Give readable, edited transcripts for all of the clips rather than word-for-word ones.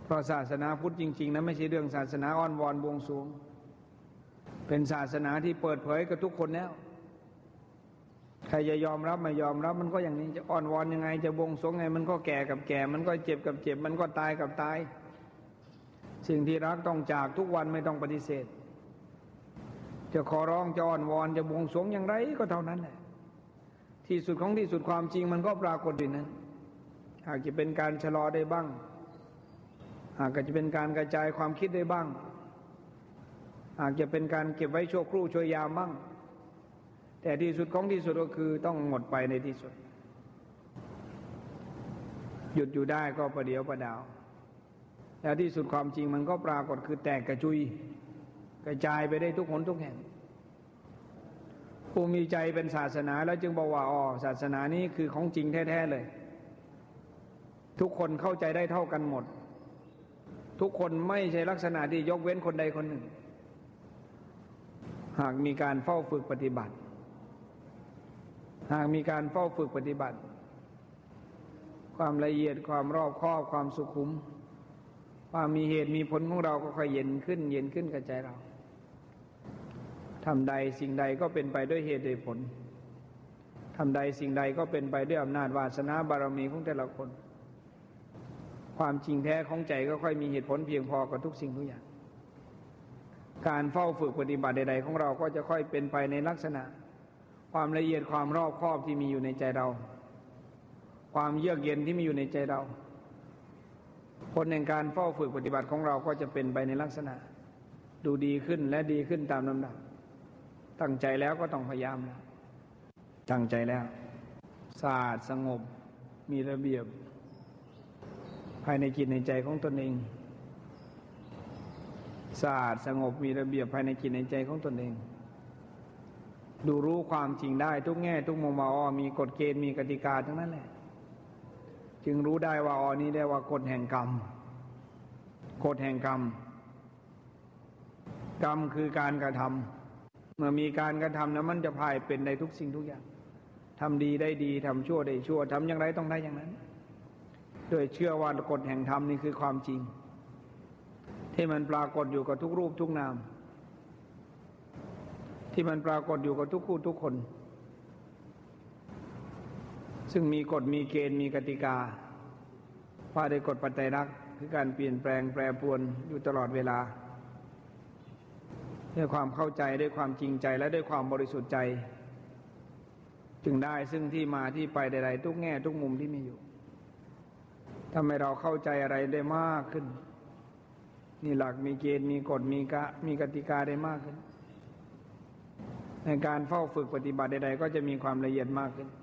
เพราะศาสนาพุทธจริงๆนะไม่ใช่เรื่องศาสนาอ้อนวอนบวงสรวงเป็นศาสนาที่เปิดเผยกับทุกคนแล้วใครจะยอมรับไม่ยอมรับมันก็อย่างนี้จะอ้อนวอนยังไงจะบวงสรวงไงมันก็แก่กับแก่มันก็เจ็บกับเจ็บมันก็ตายกับตายสิ่งที่รักต้องจากทุกวันไม่ต้องปฏิเสธจะขอร้องจะอ้อนวอนจะบวงสรวงอย่างไรก็เท่านั้นแหละที่สุดของที่สุดความจริงมันก็ปรากฏอยู่นั้นหากจะเป็นการชะลอได้บ้างหากจะเป็นการกระจายความคิดได้บ้างหากจะเป็นการเก็บไว้ชั่วครู่ชั่วยามบ้างแต่ที่สุดของที่สุดก็คือต้องหมดไปในที่สุดหยุดอยู่ได้ก็ประเดี๋ยวประดาวแล้วที่สุดความจริงมันก็ปรากฏคือแตกกระจุยกระจายไปได้ทุกหนทุกแห่งผู้มีใจเป็นศาสนาแล้วจึงบอกว่าอ๋อศาสนานี้คือของจริงแท้ๆเลยทุกคนเข้าใจได้เท่ากันหมดทุกคนไม่ใช่ลักษณะที่ยกเว้นคนใดคนหนึ่งหากมีการเฝ้าฝึกปฏิบัติหากมีการเฝ้าฝึกปฏิบัติความละเอียดความรอบคอบความสุขุมความมีเหตุมีผลของเราก็ค่อยเย็นขึ้นเย็นขึ้นกับใจเราทำใดสิ่งใดก็เป็นไปด้วยเหตุด้วยผลทำใดสิ่งใดก็เป็นไปด้วยอำนาจวาสนาบารมีของแต่ละคนความจริงแท้ของใจก็ค่อยมีเหตุผลเพียงพอกับทุกสิ่งทุกอย่างการเฝ้าฝึกปฏิบัติใดๆของเราก็จะค่อยเป็นไปในลักษณะความละเอียดความรอบคอบที่มีอยู่ในใจเราความเยือกเย็นที่มีอยู่ในใจเราผลแห่งการเฝ้าฝึกปฏิบัติของเราก็จะเป็นไปในลักษณะดูดีขึ้นและดีขึ้นตามลำดับตั้งใจแล้วก็ต้องพยายามตั้งใจแล้วสะอาดสงบมีระเบียบภายในจิตในใจของตนเองสะอาดสงบมีระเบียบภายในจิตในใจของตนเองดูรู้ความจริงได้ทุกแง่ทุกมุมว่าอ๋อมีกฎเกณฑ์มีกติกาทั้งนั้นแหละจึงรู้ได้ว่าอ๋อนี้ได้ว่ากฎแห่งกรรมกฎแห่งกรรมกรรมคือการกระทำเมื่อมีการกระทำแล้วมันจะพายเป็นในทุกสิ่งทุกอย่างทำดีได้ดีทำชั่วได้ชั่วทำอย่างไรต้องได้อย่างนั้นโดยเชื่อว่ากฎแห่งธรรมนี่คือความจริงที่มันปรากฏอยู่กับทุกรูปทุกนามที่มันปรากฏอยู่กับทุกคู่ทุกคนซึ่งมีกฎมีเกณฑ์มีกติกาว่าด้วยกฎปัจจัยรักคือการเปลี่ยนแปลงแปรปรวนอยู่ตลอดเวลาด้วยความเข้าใจด้วยความจริงใจและด้วยความบริสุทธิ์ใจจึงได้ซึ่งที่มาที่ไปใดๆทุกแง่ทุกมุมที่มีอยู่ทำให้เราเข้าใจอะไรได้มากขึ้นมีหลักมีเกณฑ์มีกฎมีกติกาได้มากขึ้นในการเฝ้าฝึกปฏิบัติใดๆก็จะมีความละเอียดมากขึ้น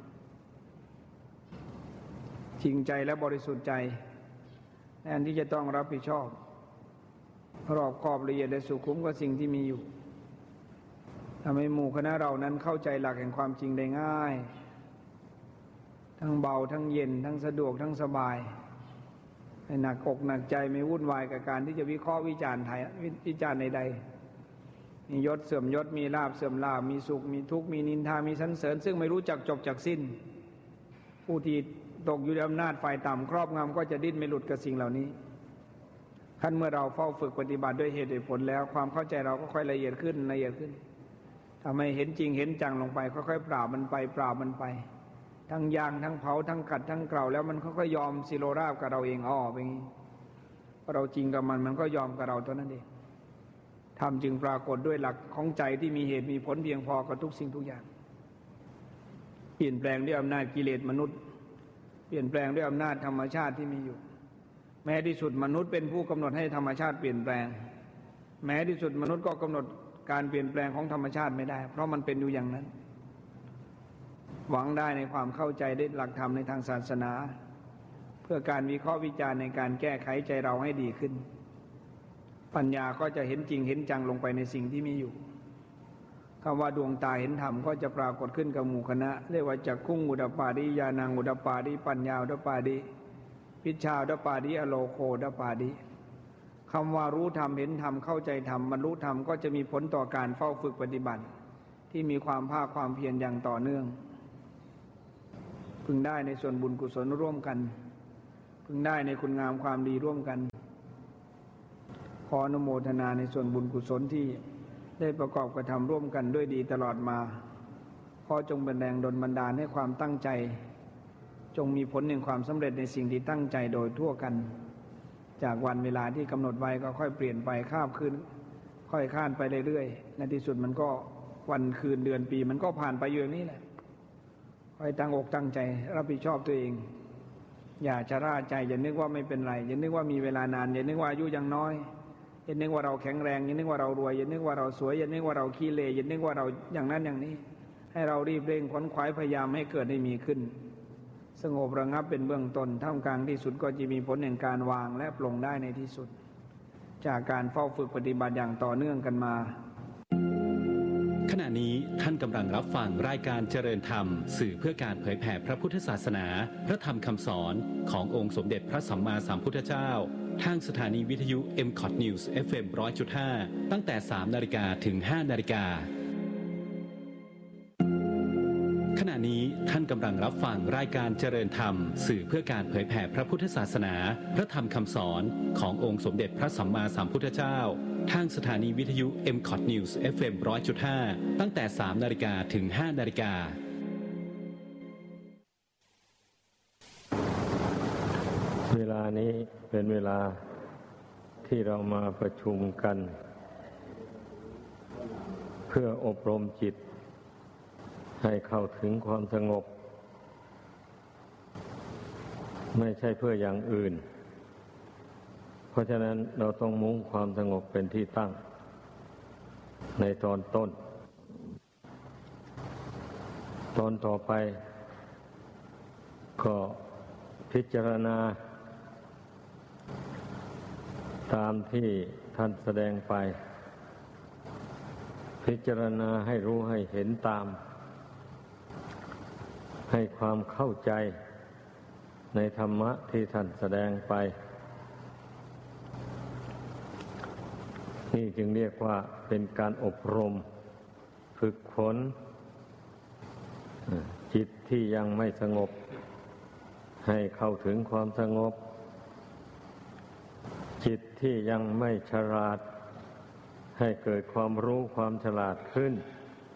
จริงใจและบริสุทธิ์ใจในอันที่จะต้องรับผิดชอบรอบคอบละเอียดและสุขุมกับสิ่งที่มีอยู่ทำให้หมู่คณะเรานั้นเข้าใจหลักแห่งความจริงได้ง่ายทั้งเบาทั้งเย็นทั้งสะดวกทั้งสบายไม่หนักอกหนักใจไม่วุ่นวายกับการที่จะวิเคราะห์วิจารณ์ใดๆมียศเสื่อมยศมีลาภเสื่อมลาภมีสุขมีทุกข์มีนินทามีสรรเสริญซึ่งไม่รู้จักจบจักสิ้นผู้ที่ตกอยู่ในอำนาจฝ่ายต่ำครอบงำก็จะดิ้นไม่หลุดกับสิ่งเหล่านี้ขั้นเมื่อเราเฝ้าฝึกปฏิบัติด้วยเหตุด้วยผลแล้วความเข้าใจเราก็ค่อยละเอียดขึ้นละเอียดขึ้นทำให้เห็นจริงเห็นจังลงไปค่อยๆปราบมันไปปราบมันไปทั้งยางทั้งเผาทั้งกัดทั้งเกลาแล้วมันค่อยๆยอมสิโรราบกับเราเองอ้อเป็นงี้พอเราจริงกับมันก็ยอมกับเราเท่านั้นเองทำจึงปรากฏด้วยหลักของใจที่มีเหตุมีผลเพียงพอกับทุกสิ่งทุกอย่างเปลี่ยนแปลงด้วยอำนาจกิเลสมนุษย์เปลี่ยนแปลงด้วยอำนาจธรรมชาติที่มีอยู่แม้ที่สุดมนุษย์เป็นผู้กำหนดให้ธรรมชาติเปลี่ยนแปลงแม้ที่สุดมนุษย์ก็กำหนดการเปลี่ยนแปลงของธรรมชาติไม่ได้เพราะมันเป็นอยู่อย่างนั้นหวังได้ในความเข้าใจได้หลักธรรมในทางศาสนาเพื่อการวิเคราะห์วิจารณ์ในการแก้ไขใจเราให้ดีขึ้นปัญญาก็จะเห็นจริงเห็นจังลงไปในสิ่งที่มีอยู่คำว่าดวงตาเห็นธรรมก็จะปรากฏขึ้นกับหมู่คณะเรียกว่าจักขุงอุดปาดิญาณังอุดปาดิปัญญาอุดปาดิวิชชาอุดปาดิอโลโคอุดปาดิคำว่ารู้ธรรมเห็นธรรมเข้าใจธรรมบรรลุธรรมก็จะมีผลต่อการเฝ้าฝึกปฏิบัติที่มีความภาคความเพียรอย่างต่อเนื่องพึงได้ในส่วนบุญกุศลร่วมกันพึงได้ในคุณงามความดีร่วมกันออนุโมทนาในส่วนบุญกุศลที่ได้ประกอบกระทำร่วมกันด้วยดีตลอดมาขอจงเป็นแรงดลบันดาลให้ความตั้งใจจงมีผลแห่งความสำเร็จในสิ่งที่ตั้งใจโดยทั่วกันจากวันเวลาที่กำหนดไว้ก็ค่อยเปลี่ยนไปข้ามคืนค่อยข้านไปเรื่อยๆในที่สุดมันก็วันคืนเดือนปีมันก็ผ่านไปอยู่อย่างนี้แหละค่อยตั้งอกตั้งใจรับผิดชอบตัวเองอย่าชะล่าใจอย่านึกว่าไม่เป็นไรอย่านึกว่ามีเวลานานอย่านึกว่าอายุยังน้อยอย่านึกว่าเราแข็งแรงอย่านึกว่าเรารวยอย่านึกว่าเราสวยอย่านึกว่าเราขี้เหร่อย่านึกว่าเราอย่างนั้นอย่างนี้ให้เรารีบเร่งขวนขวายพยายามให้เกิดให้มีขึ้นสงบระงับเป็นเบื้องต้นท่ามกลางที่สุดก็จะมีผลแห่งการวางและปลงได้ในที่สุดจากการเฝ้าฝึกปฏิบัติอย่างต่อเนื่องกันมาขณะนี้ท่านกำลังรับฟังรายการเจริญธรรมสื่อเพื่อการเผยแผ่พระพุทธศาสนาพระธรรมคำสอนขององค์สมเด็จพระสัมมาสัมพุทธเจ้าทางสถานีวิทยุ MCOT News FM 100.5 ตั้งแต่ 3 นาฬิกาถึง 5 นาฬิกาขณะนี้ท่านกำลังรับฟังรายการเจริญธรรมสื่อเพื่อการเผยแผ่พระพุทธศาสนาพระธรรมคำสอนขององค์สมเด็จพระสัมมาสัมพุทธเจ้าทางสถานีวิทยุ MCOT News FM 100.5 ตั้งแต่ 3 นาฬิกาถึง 5 นาฬิกาเวลานี้เป็นเวลาที่เรามาประชุมกันเพื่ออบรมจิตให้เข้าถึงความสงบไม่ใช่เพื่ออย่างอื่นเพราะฉะนั้นเราต้องมุ่งความสงบเป็นที่ตั้งในตอนต้นตอนต่อไปก็พิจารณาตามที่ท่านแสดงไปพิจารณาให้รู้ให้เห็นตามให้ความเข้าใจในธรรมะที่ท่านแสดงไปนี่จึงเรียกว่าเป็นการอบรมฝึกฝนจิตที่ยังไม่สงบให้เข้าถึงความสงบจิตที่ยังไม่ฉลาดให้เกิดความรู้ความฉลาดขึ้น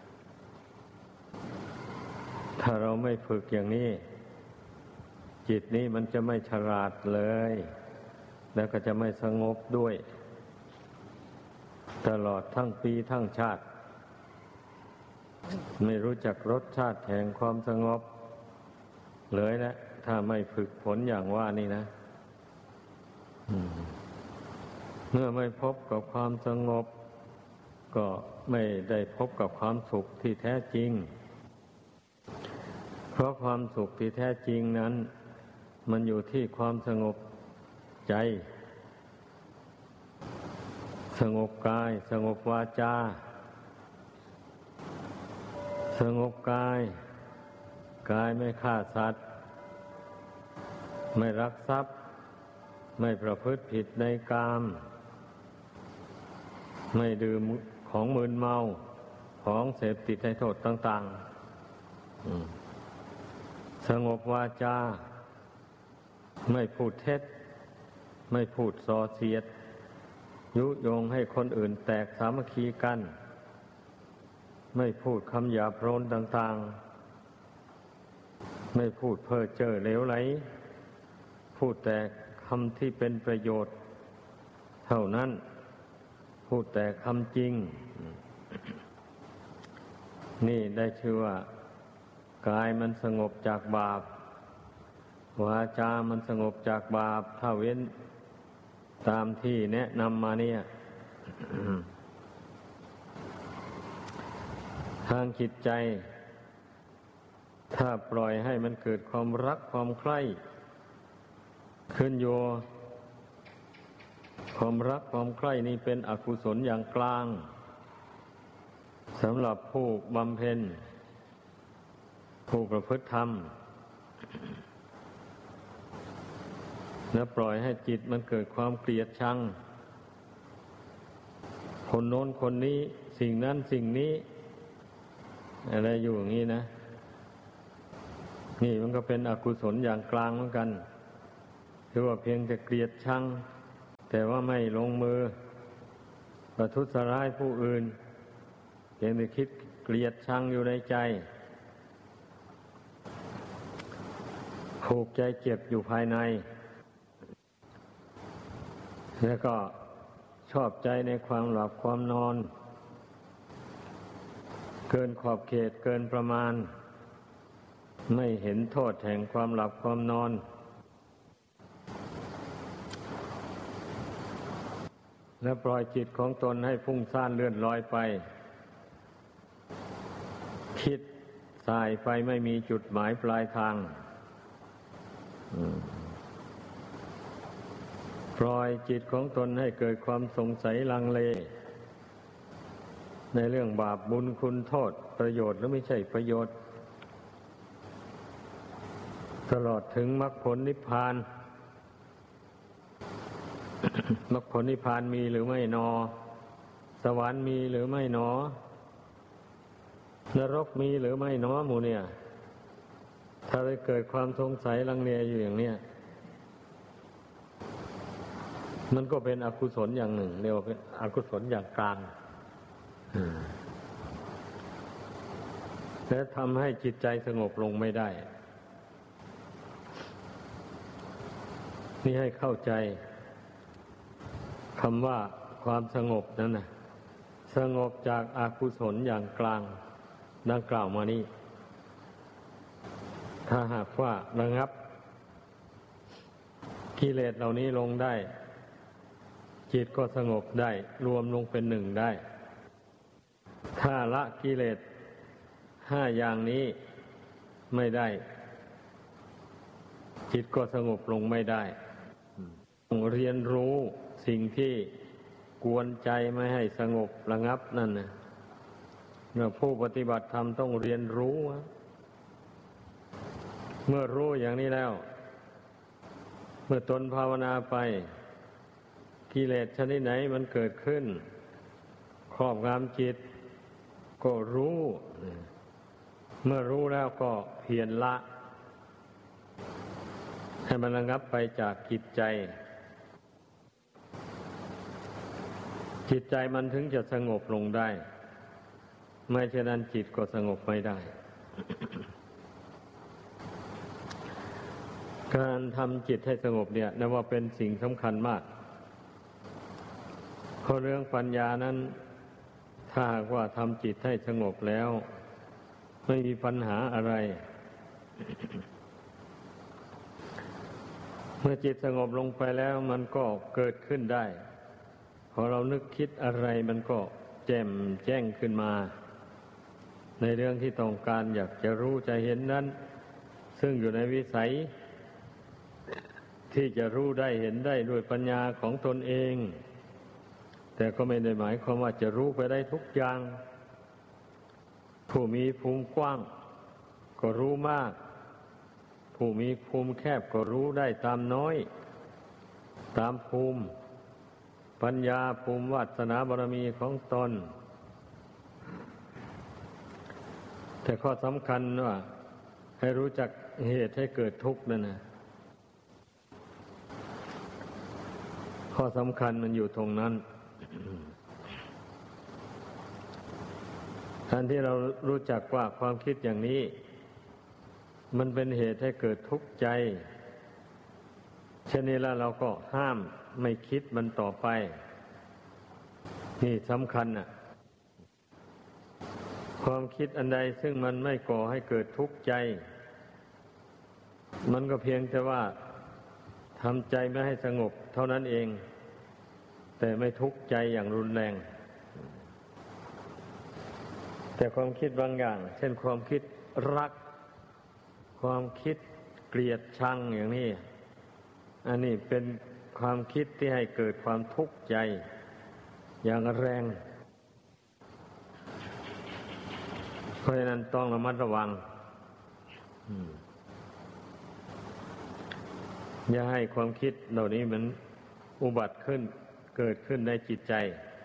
ถ้าเราไม่ฝึกอย่างนี้จิตนี้มันจะไม่ฉลาดเลยแล้วก็จะไม่สงบด้วยตลอดทั้งปีทั้งชาติไม่รู้จักรสชาติแห่งความสงบเลยนะถ้าไม่ฝึกฝนอย่างว่านี่นะเมื่อไม่พบกับความสงบก็ไม่ได้พบกับความสุขที่แท้จริงเพราะความสุขที่แท้จริงนั้นมันอยู่ที่ความสงบใจสงบกายสงบวาจาสงบกายไม่ฆ่าสัตว์ไม่ลักทรัพย์ไม่ประพฤติผิดในกามไม่ดื่มของมึนเมาของเสพติดให้โทษต่างๆสงบวาจาไม่พูดเท็จไม่พูดส่อเสียดยุยงให้คนอื่นแตกสามัคคีกันไม่พูดคำหยาบโลนต่างๆไม่พูดเพ้อเจ้อเหลวไหลพูดแต่คำที่เป็นประโยชน์เท่านั้นพูดแต่คำจริงนี่ได้ชื่อว่ากายมันสงบจากบาปวาจามันสงบจากบาปถ้าเว้นตามที่แนะนำมาเนี่ย ทางจิตใจถ้าปล่อยให้มันเกิดความรักความใคร่ขึ้นโยความรักความใคร่นี้เป็นอกุศลอย่างกลางสำหรับผู้บำเพ็ญผู้ประพฤติธรรมและปล่อยให้จิตมันเกิดความเกลียดชังคนโน้นคนนี้สิ่งนั้นสิ่งนี้อะไรอยู่อย่างนี้นะนี่มันก็เป็นอกุศลอย่างกลางเหมือนกันคือว่าเพียงแต่เกลียดชังแต่ว่าไม่ลงมือประทุษร้ายผู้อื่นเพียงแต่คิดเกลียดชังอยู่ในใจผูกใจเจ็บอยู่ภายในแล้วก็ชอบใจในความหลับความนอนเกินขอบเขตเกินประมาณไม่เห็นโทษแห่งความหลับความนอนและปล่อยจิตของตนให้ฟุ้งซ่านเลื่อนลอยไปคิดสายไปไม่มีจุดหมายปลายทางปล่อยจิตของตนให้เกิดความสงสัยลังเลในเรื่องบาปบุญคุณโทษประโยชน์หรือไม่ใช่ประโยชน์ตลอดถึงมรรคผลนิพพาน มรรคผลนิพพานมีหรือไม่หนอสวรรค์มีหรือไม่หนอนรกมีหรือไม่หนอหมู่เนี่ยถ้าได้เกิดความสงสัยลังเลอยู่อย่างเนี้ยมันก็เป็นอกุศลอย่างหนึ่งเรียกว่าเป็นอกุศลอย่างกลางและทำให้จิตใจสงบลงไม่ได้นี่ให้เข้าใจคำว่าความสงบนั้นนะสงบจากอกุศลอย่างกลางดังกล่าวมานี้ถ้าหากว่าระงับกิเลสเหล่านี้ลงได้จิตก็สงบได้รวมลงเป็นหนึ่งได้ถ้าละกิเลส5อย่างนี้ไม่ได้จิตก็สงบลงไม่ได้ต้องเรียนรู้สิ่งที่กวนใจไม่ให้สงบระงับนั่นนะผู้ปฏิบัติธรรมต้องเรียนรู้เมื่อรู้อย่างนี้แล้วเมื่อตนภาวนาไปกิเลสชนิดไหนมันเกิดขึ้นครอบงำจิตก็รู้เมื่อรู้แล้วก็เพียรละให้มันระงับไปจากจิตใจจิตใจมันถึงจะสงบลงได้ไม่เช่นนั้นจิตก็สงบไม่ได้ การทำจิตให้สงบเนี่ยนับว่าเป็นสิ่งสำคัญมากเพราะเรื่องปัญญานั้นถ้าหากว่าทำจิตให้สงบแล้วไม่มีปัญหาอะไร เมื่อจิตสงบลงไปแล้วมันก็เกิดขึ้นได้พอเรานึกคิดอะไรมันก็แจ่มแจ้งขึ้นมาในเรื่องที่ต้องการอยากจะรู้จะเห็นนั้นซึ่งอยู่ในวิสัยที่จะรู้ได้เห็นได้ด้วยปัญญาของตนเองแต่ก็ไม่ได้หมายความว่าจะรู้ไปได้ทุกอย่างผู้มีภูมิกว้างก็รู้มากผู้มีภูมิแคบก็รู้ได้ตามน้อยตามภูมิปัญญาภูมิวาสนาบารมีของตนแต่ข้อสำคัญว่าให้รู้จักเหตุให้เกิดทุกข์นั่นนะข้อสำคัญมันอยู่ตรงนั้นการที่เรารู้จักว่าความคิดอย่างนี้มันเป็นเหตุให้เกิดทุกข์ใจเช่นนี้แล้วเราก็ห้ามไม่คิดมันต่อไปนี่สำคัญน่ะความคิดอันใดซึ่งมันไม่ก่อให้เกิดทุกข์ใจมันก็เพียงแต่ว่าทำใจไม่ให้สงบเท่านั้นเองแต่ไม่ทุกข์ใจอย่างรุนแรงแต่ความคิดบางอย่างเช่นความคิดรักความคิดเกลียดชังอย่างนี้อันนี้เป็นความคิดที่ให้เกิดความทุกข์ใจอย่างแรงเพราะฉะนั้นต้องระมัดระวังอย่าให้ความคิดเหล่านี้มันอุบัติขึ้นเกิดขึ้นในจิตใจ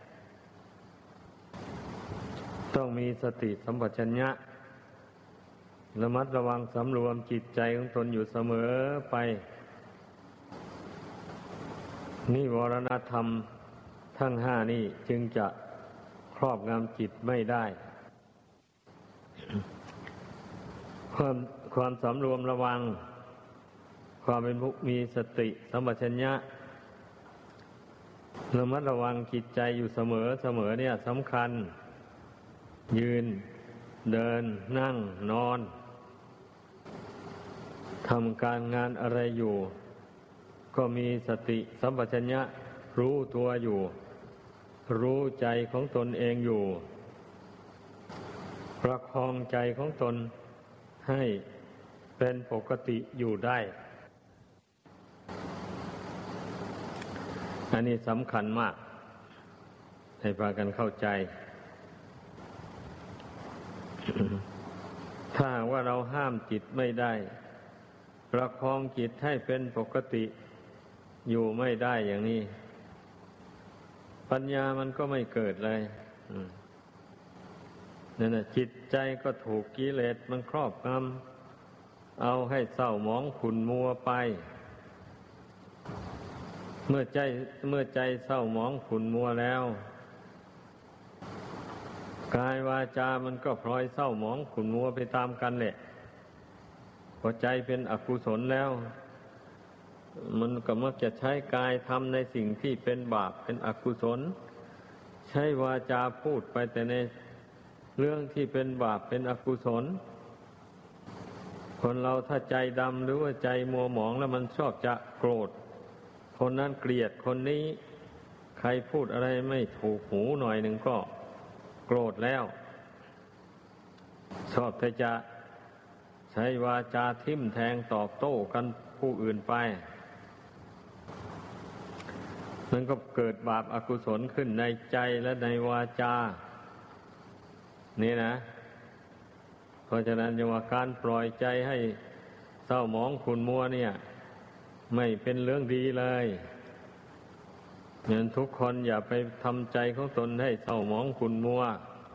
ต้องมีสติสัมปชัญญะระมัดระวังสำรวมจิตใจของตนอยู่เสมอไปนิวรณธรรมทั้งห้านี่จึงจะครอบงำจิตไม่ได้ ความสำรวมระวังความเป็นผู้มีสติสัมปชัญญะระมัดระวังจิตใจอยู่เสมอเนี่ยสำคัญยืนเดินนั่งนอนทำการงานอะไรอยู่ก็มีสติสัมปชัญญะรู้ตัวอยู่รู้ใจของตนเองอยู่ประคองใจของตนให้เป็นปกติอยู่ได้อันนี้สำคัญมากให้พากันเข้าใจ ถ้าว่าเราห้ามจิตไม่ได้ประคองจิตให้เป็นปกติอยู่ไม่ได้อย่างนี้ปัญญามันก็ไม่เกิดเลยนั่นน่ะจิตใจก็ถูกกิเลสมันครอบงำเอาให้เศร้าหมองขุ่นมัวไปเมื่อใจเศร้าหมองขุ่นมัวแล้วกายวาจามันก็พลอยเศร้าหมองขุ่นมัวไปตามกันแหละพอใจเป็นอกุศลแล้วมันก็มักจะใช้กายทำในสิ่งที่เป็นบาปเป็นอกุศลใช้วาจาพูดไปแต่ในเรื่องที่เป็นบาปเป็นอกุศลคนเราถ้าใจดำหรือว่าใจมัวหมองแล้วมันชอบจะโกรธคนนั้นเกลียดคนนี้ใครพูดอะไรไม่ถูกหูหน่อยหนึ่งก็โกรธแล้วชอบแต่จะใช้วาจาทิ่มแทงตอบโต้กันผู้อื่นไปมันก็เกิดบาปอกุศลขึ้นในใจและในวาจานี่นะเพราะฉะนั้นจึงว่าการปล่อยใจให้เศร้าหมองขุ่นมัวเนี่ยไม่เป็นเรื่องดีเลยงั้นทุกคนอย่าไปทำใจของตนให้เศร้าหมองขุ่นมัว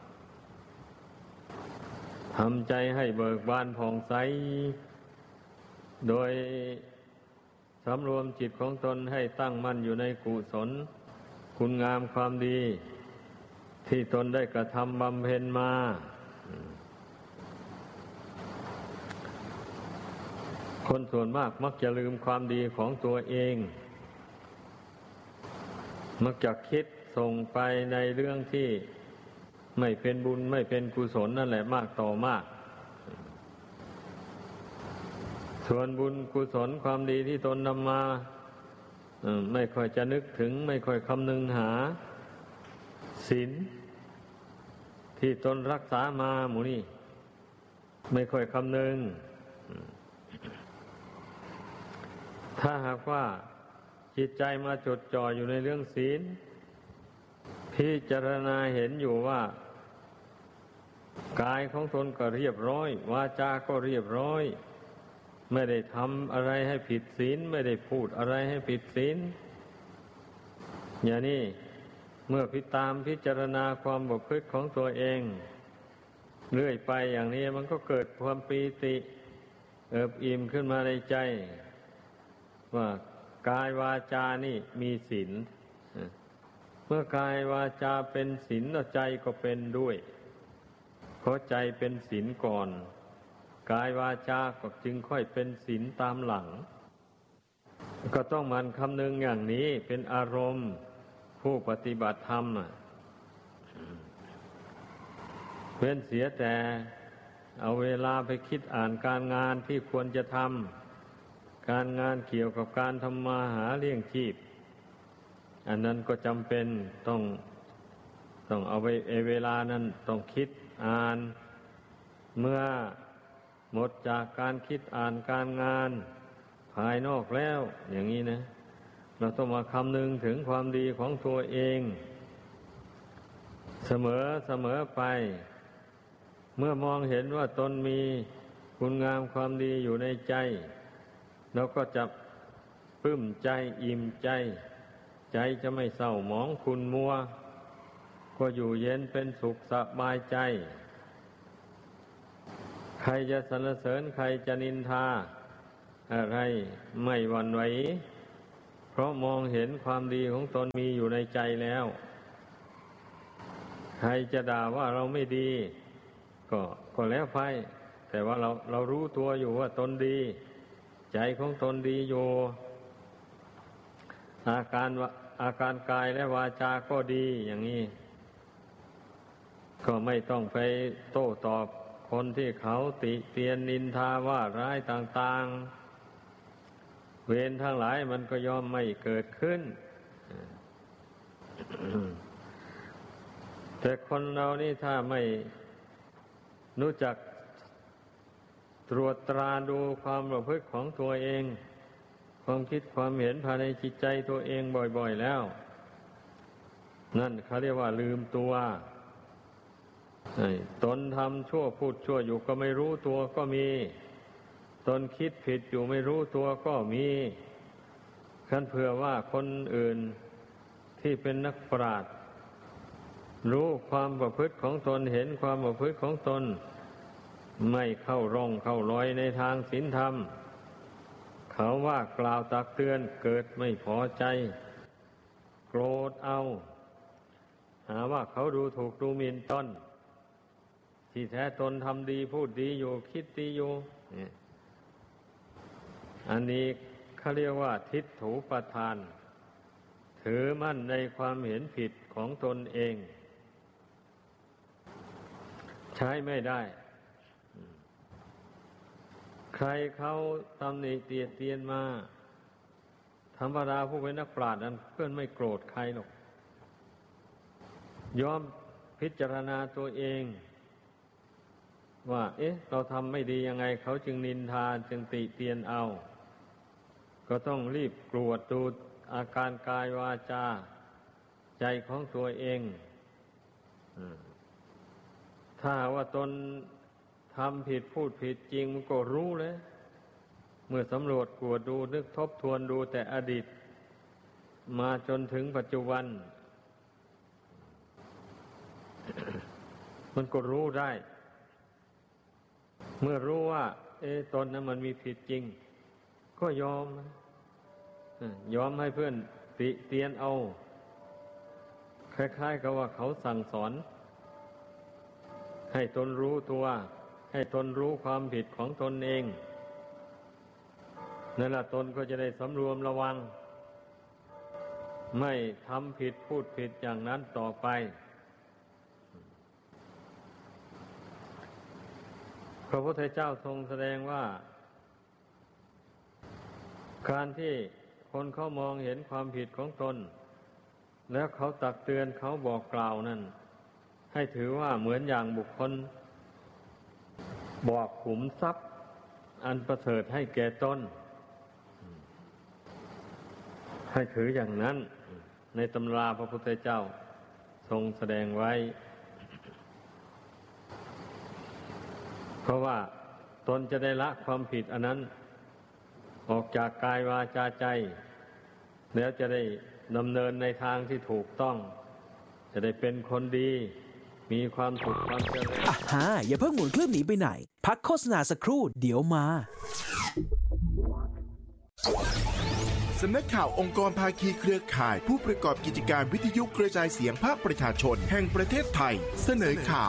ทำใจให้เบิกบานผ่องใสโดยสำรวมจิตของตนให้ตั้งมั่นอยู่ในกุศลคุณงามความดีที่ตนได้กระทำบำเพ็ญมาคนส่วนมากมักจะลืมความดีของตัวเองมักจะคิดส่งไปในเรื่องที่ไม่เป็นบุญไม่เป็นกุศลนั่นแหละมากต่อมากส่วนบุญกุศลความดีที่ตนทำมาไม่ค่อยจะนึกถึงไม่ค่อยคำนึงหาศีลที่ตนรักษามาหมู่นี่ไม่ค่อยคำนึงถ้าหากว่าจิตใจมาจดจ่ออยู่ในเรื่องศีลพิจารณาเห็นอยู่ว่ากายของตนก็เรียบร้อยวาจาก็เรียบร้อยไม่ได้ทำอะไรให้ผิดศีลไม่ได้พูดอะไรให้ผิดศีลอย่างนี้เมื่อพิจารณาความประพฤติของตัวเองเรื่อยไปอย่างนี้มันก็เกิดความปีติเอิบอิ่มขึ้นมาในใจว่ากายวาจานี่มีศีลเมื่อกายวาจาเป็นศีลใจก็เป็นด้วยเพราะใจเป็นศีลก่อนกายวาจาก็จึงค่อยเป็นศีลตามหลังก็ต้องมันคำนึงอย่างนี้เป็นอารมณ์ผู้ปฏิบัติธรรมเว้นเสียแต่เอาเวลาไปคิดอ่านการงานที่ควรจะทำการงานเกี่ยวกับการทำมาหาเลี้ยงชีพอันนั้นก็จำเป็นต้องเอาไปเวลานั้นต้องคิดอ่านเมื่อหมดจากการคิดอ่านการงานภายนอกแล้วอย่างนี้นะเราต้องมาคำนึงถึงความดีของตัวเองเสมอไปเมื่อมองเห็นว่าตนมีคุณงามความดีอยู่ในใจเราก็จะปลื้มใจอิ่มใจใจจะไม่เศร้าหมองขุ่นมัวก็อยู่เย็นเป็นสุขสบายใจใครจะสรรเสริญใครจะนินทาอะไรไม่หวั่นไหวเพราะมองเห็นความดีของตนมีอยู่ในใจแล้วใครจะด่าว่าเราไม่ดีก็แล้วไปแต่ว่าเรารู้ตัวอยู่ว่าตนดีใจของตนดีอยู่อาการกายและวาจาก็ดีอย่างนี้ก็ไม่ต้องไปโต้ตอบคนที่เขาติเตียนนินทาว่าร้ายต่างๆเวรทั้งหลายมันก็ย่อมไม่เกิดขึ้น แต่คนเรานี่ถ้าไม่รู้จักตรวจตราดูความประพฤติของตัวเองความคิดความเห็นภายในจิตใจตัวเองบ่อยๆแล้วนั่นเขาเรียกว่าลืมตัวตนทำชั่วพูดชั่วอยู่ก็ไม่รู้ตัวก็มีตนคิดผิดอยู่ไม่รู้ตัวก็มีคันเผื่อว่าคนอื่นที่เป็นนักปราชญ์รู้ความประพฤติของตนเห็นความประพฤติของตนไม่เข้าร่องเข้ารอยในทางศีลธรรมเขาว่ากล่าวตักเตือนเกิดไม่พอใจโกรธเอาหาว่าเขาดูถูกดูหมิ่นตนที่แท้ตนทำดีพูดดีอยู่คิดดีอยู่อันนี้เขาเรียกว่าทิฏฐุปทานถือมั่นในความเห็นผิดของตนเองใช้ไม่ได้ใครเขาตำหนิเตียนมาธรรมดาผู้เป็นนักปราชญ์นั้นเพื่อนไม่โกรธใครหรอกยอมพิจารณาตัวเองว่าเราทำไม่ดียังไงเขาจึงนินทาจึงติเตียนเอาก็ต้องรีบตรวจดูอาการกายวาจาใจของตัวเองถ้าว่าตนทำผิดพูดผิดจริงมันก็รู้เลยเมื่อสำรวจตรวจดูนึกทบทวนดูแต่อดีตมาจนถึงปัจจุบัน มันก็รู้ได้เมื่อรู้ว่าตนนั้นมันมีผิดจริงก็ยอมให้เพื่อนติเตียนเอาคล้ายๆกับว่าเขาสั่งสอนให้ตนรู้ตัวให้ตนรู้ความผิดของตนเองนั่นแหละตนก็จะได้สำรวมระวังไม่ทำผิดพูดผิดอย่างนั้นต่อไปพระพุทธเจ้าทรงแสดงว่าการที่คนเขามองเห็นความผิดของตนแล้วเขาตักเตือนเขาบอกกล่าวนั่นให้ถือว่าเหมือนอย่างบุคคลบอกขุมทรัพย์อันประเสริฐให้แก่ตนให้ถืออย่างนั้นในตำราพระพุทธเจ้าทรงแสดงไว้เพราะว่าตนจะได้ละความผิดอันนั้นออกจากกายวาจาใจแล้วจะได้ดำเนินในทางที่ถูกต้องจะได้เป็นคนดีมีความสุขความเจริญอย่าเพิ่งหมุนเครื่องหนีไปไหนพักโฆษณาสักครู่เดี๋ยวมาสำนักข่าวองค์กรภาคีเครือข่ายผู้ประกอบกิจการวิทยุกระจายเสียงภาคประชาชนแห่งประเทศไทยเสนอข่า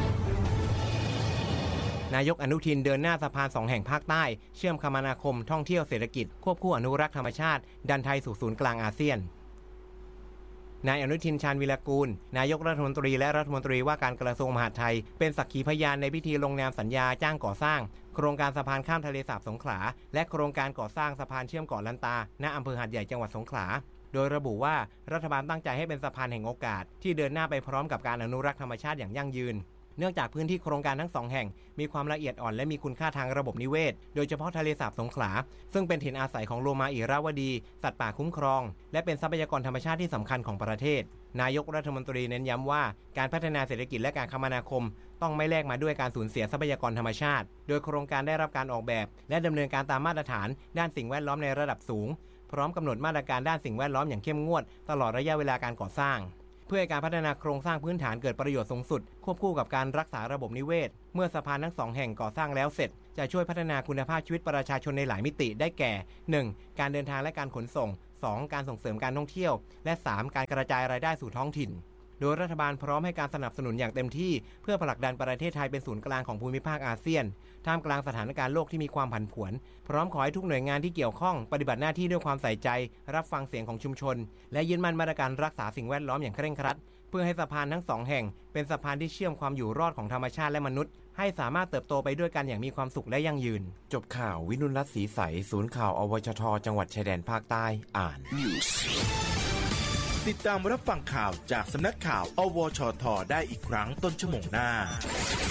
วนายกอนุทินเดินหน้าสะพาน2แห่งภาคใต้เชื่อมคมนาคมท่องเที่ยวเศรษฐกิจควบคู่อนุรักษ์ธรรมชาติดันไทยสู่ศูนย์กลางอาเซียนนายอนุทินชาญวิรากูลนายกรัฐมนตรีและรัฐมนตรีว่าการกระทรวงมหาดไทยเป็นสักขีพยานในพิธีลงนามสัญญาจ้างก่อสร้างโครงการสะพานข้ามทะเลสาบสงขลาและโครงการก่อสร้างสะพานเชื่อมเกาะลันตาณอำเภอหาดใหญ่จังหวัดสงขลาโดยระบุว่ารัฐบาลตั้งใจให้เป็นสะพานแห่งโอกาสที่เดินหน้าไปพร้อมกับการอนุรักษ์ธรรมชาติอย่างยั่งยืนเนื่องจากพื้นที่โครงการทั้ง2แห่งมีความละเอียดอ่อนและมีคุณค่าทางระบบนิเวศโดยเฉพาะทะเลสาบสงขลาซึ่งเป็นถิ่นอาศัยของโลมาอิราวดีสัตว์ป่าคุ้มครองและเป็นทรัพยากรธรรมชาติที่สำคัญของประเทศนายกรัฐมนตรีเน้นย้ำว่าการพัฒนาเศรษฐกิจและการคมนาคมต้องไม่แลกมาด้วยการสูญเสียทรัพยากรธรรมชาติโดยโครงการได้รับการออกแบบและดำเนินการตามมาตรฐานด้านสิ่งแวดล้อมในระดับสูงพร้อมกำหนดมาตรการด้านสิ่งแวดล้อมอย่างเข้มงวดตลอดระยะเวลาการก่อสร้างเพื่อให้การพัฒนาโครงสร้างพื้นฐานเกิดประโยชน์สูงสุดควบคู่กับการรักษาระบบนิเวศเมื่อสะพานทั้ง2แห่งก่อสร้างแล้วเสร็จจะช่วยพัฒนาคุณภาพชีวิตประชาชนในหลายมิติได้แก่ 1. การเดินทางและการขนส่ง 2. การส่งเสริมการท่องเที่ยวและ 3. การกระจายรายได้สู่ท้องถิ่นโดยรัฐบาลพร้อมให้การสนับสนุนอย่างเต็มที่เพื่อผลักดันประเทศไทยเป็นศูนย์กลางของภูมิภาคอาเซียนท่ามกลางสถานการณ์โลกที่มีความผันผวนพร้อมขอให้ทุกหน่วยงานที่เกี่ยวข้องปฏิบัติหน้าที่ด้วยความใส่ใจรับฟังเสียงของชุมชนและยึดมั่นมาตรการรักษาสิ่งแวดล้อมอย่างเคร่งครัดเพื่อให้สะพานทั้ง2แห่งเป็นสะพานที่เชื่อมความอยู่รอดของธรรมชาติและมนุษย์ให้สามารถเติบโตไปด้วยกันอย่างมีความสุขและยั่งยืนจบข่าววินุรัตน์ศรีใสศูนย์ข่าวอวชทจังหวัดชายแดนภาคใต้อ่านติดตามรับฟังข่าวจากสำนักข่าวอวชทได้อีกครั้งต้นชั่วโมงหน้า